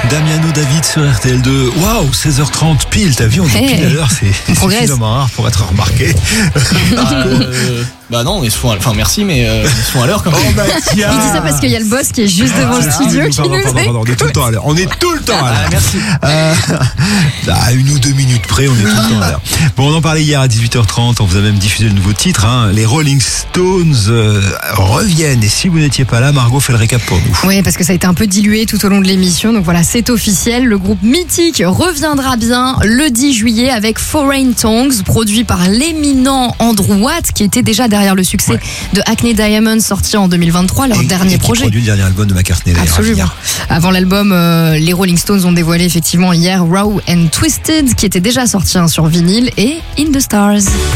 Damiano David sur RTL2. Waouh, 16h30 pile, t'as vu, on est pile à l'heure, c'est suffisamment rare pour être remarqué. Bah non, ils se font, enfin merci, mais ils se font à l'heure quand même. Oh bah tiens. Il dit ça parce qu'il y a le boss qui est juste devant le studio qui nous Pardon, on est tout le temps à l'heure. On est tout le temps à l'heure. Merci. À 1 ou 2 minutes près, on est tout le temps à l'heure. Bon, on en parlait hier à 18h30, on vous a même diffusé le nouveau titre, hein. Les Rolling Stones reviennent. Et si vous n'étiez pas là, Margot fait le récap pour nous. Oui, parce que ça a été un peu dilué tout au long de l'émission. Donc voilà, c'est officiel. Le groupe mythique reviendra bien le 10 juillet avec Foreign Tongues, produit par l'éminent Andrew Watt, qui était déjà derrière le succès de Hackney Diamonds, sorti en 2023, leur dernier projet. Qui produit le dernier album de McCartney. Absolument. Avant l'album, les Rolling Stones ont dévoilé effectivement hier Raw and Twisted, qui était déjà sorti sur vinyle, et In the Stars.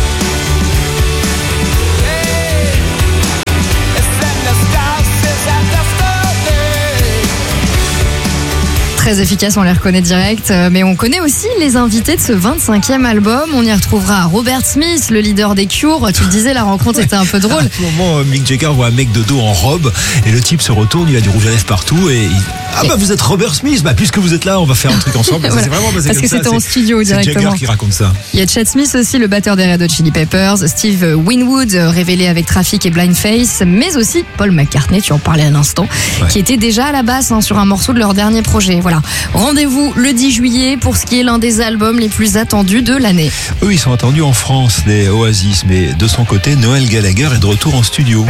Très efficace, on les reconnaît direct, mais on connaît aussi les invités de ce 25e album. On y retrouvera Robert Smith, le leader des Cure. Tu le disais, la rencontre était un peu drôle. À ce moment, Mick Jagger voit un mec de dos en robe et le type se retourne, il a du rouge à lèvres partout et vous êtes Robert Smith, puisque vous êtes là, on va faire un truc ensemble. Voilà. C'est vraiment parce que c'était en studio directement. C'est Jagger qui raconte ça. Il y a Chad Smith aussi, le batteur des Red Hot Chili Peppers, Steve Winwood, révélé avec Traffic et Blind Faith, mais aussi Paul McCartney, tu en parlais à l'instant, qui était déjà à la basse sur un morceau de leur dernier projet. Voilà. Rendez-vous le 10 juillet pour ce qui est l'un des albums les plus attendus de l'année. Eux, ils sont attendus en France, les Oasis, mais de son côté, Noel Gallagher est de retour en studio.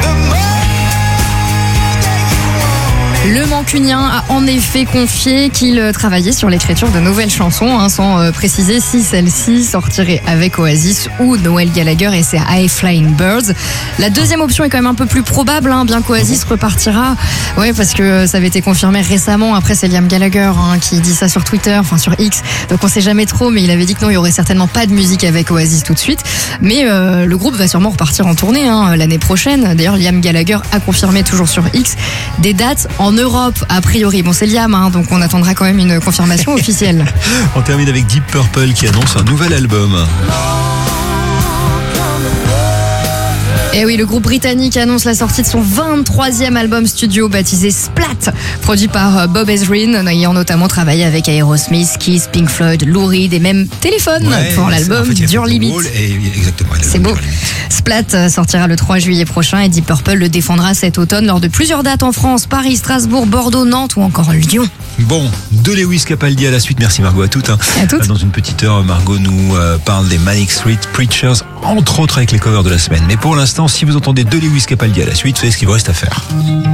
Le Mancunien a en effet confié qu'il travaillait sur l'écriture de nouvelles chansons, sans préciser si celle-ci sortirait avec Oasis ou Noel Gallagher et ses High Flying Birds. La deuxième option est quand même un peu plus probable, bien qu'Oasis repartira. Ouais, parce que ça avait été confirmé récemment. Après, c'est Liam Gallagher qui dit ça sur Twitter, sur X. Donc on sait jamais trop, mais il avait dit que non, il y aurait certainement pas de musique avec Oasis tout de suite. Mais le groupe va sûrement repartir en tournée l'année prochaine. D'ailleurs, Liam Gallagher a confirmé toujours sur X des dates en Europe, a priori. Bon, c'est Liam, donc on attendra quand même une confirmation officielle. On termine avec Deep Purple qui annonce un nouvel album. Et oui, le groupe britannique annonce la sortie de son 23e album studio baptisé Splat, produit par Bob Ezrin, ayant notamment travaillé avec Aerosmith, Kiss, Pink Floyd, Lou Reed et même Téléphone pour l'album Dure Limit. C'est beau. Splat sortira le 3 juillet prochain et Deep Purple le défendra cet automne lors de plusieurs dates en France, Paris, Strasbourg, Bordeaux, Nantes ou encore Lyon. Bon, de Lewis Capaldi à la suite. Merci Margot, à toutes. À toutes. Dans une petite heure, Margot nous parle des Manic Street Preachers, entre autres avec les covers de la semaine. Mais pour l'instant, si vous entendez de Lewis Capaldi à la suite, vous savez ce qu'il vous reste à faire.